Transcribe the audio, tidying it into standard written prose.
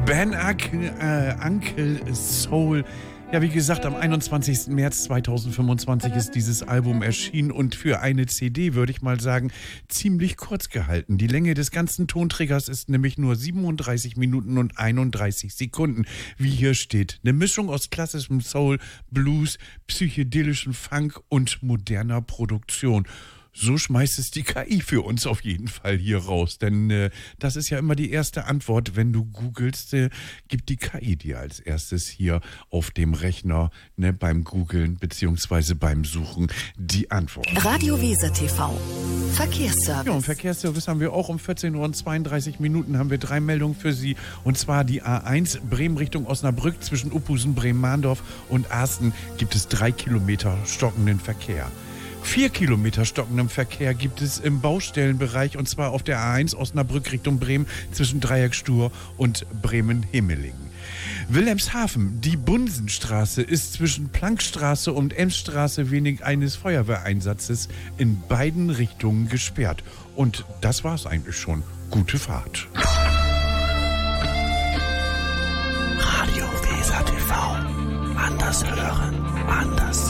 Uncle Soul. Ja, wie gesagt, am 21. März 2025 ist dieses Album erschienen und für eine CD, würde ich mal sagen, ziemlich kurz gehalten. Die Länge des ganzen Tonträgers ist nämlich nur 37 Minuten und 31 Sekunden, wie hier steht. Eine Mischung aus klassischem Soul, Blues, psychedelischem Funk und moderner Produktion. So schmeißt es die KI für uns auf jeden Fall hier raus. Denn das ist ja immer die erste Antwort, wenn du googelst, gibt die KI dir als erstes hier auf dem Rechner beim Googeln bzw. beim Suchen die Antwort. Radio Weser TV. Verkehrsservice. Ja, und Verkehrsservice haben wir auch um 14:32 Minuten haben wir 3 Meldungen für Sie. Und zwar die A1 Bremen Richtung Osnabrück zwischen Uphusen, Bremen-Mahndorf und Arsten gibt es 3 Kilometer stockenden Verkehr. 4 Kilometer stockendem Verkehr gibt es im Baustellenbereich und zwar auf der A1 Osnabrück Richtung Bremen zwischen Dreieckstur und Bremen-Himmelingen. Wilhelmshaven, die Bunsenstraße ist zwischen Plankstraße und Emsstraße wegen eines Feuerwehreinsatzes in beiden Richtungen gesperrt. Und das war's eigentlich schon. Gute Fahrt. Radio Weser TV. Anders hören, anders